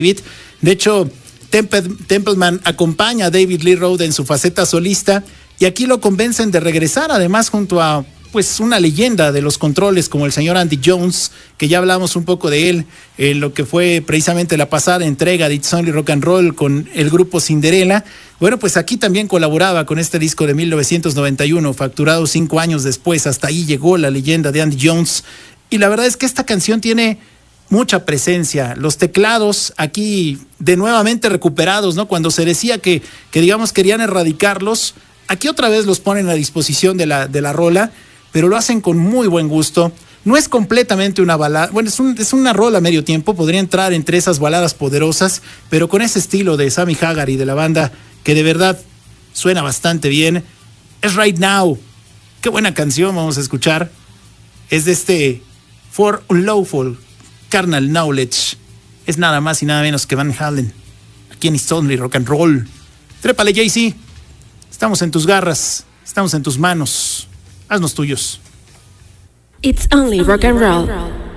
De hecho, Templeman acompaña a David Lee Roth en su faceta solista y aquí lo convencen de regresar, además junto a pues una leyenda de los controles como el señor Andy Jones, que ya hablamos un poco de él en lo que fue precisamente la pasada entrega de It's Only Rock and Roll con el grupo Cinderella. Bueno, pues aquí también colaboraba con este disco de 1991, facturado 5 años después. Hasta ahí llegó la leyenda de Andy Jones. Y la verdad es que esta canción tiene mucha presencia. Los teclados aquí de nuevamente recuperados, ¿no? Cuando se decía que digamos querían erradicarlos, aquí otra vez los ponen a disposición de la rola, pero lo hacen con muy buen gusto. No es completamente una balada, bueno, es una rola a medio tiempo, podría entrar entre esas baladas poderosas, pero con ese estilo de Sammy Hagar y de la banda que de verdad suena bastante bien. Es Right Now. Qué buena canción vamos a escuchar. Es de este For Unlawful Carnal Knowledge. Es nada más y nada menos que Van Halen. Aquí en It's Only Rock and Roll. Trépale, Jay-Z. Estamos en tus garras. Estamos en tus manos. Haznos tuyos. It's Only Rock and Roll.